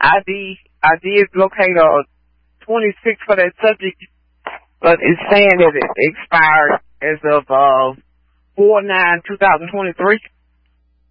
I did locate a 26 for that subject, but it's saying that it expired as of 4/9/2023.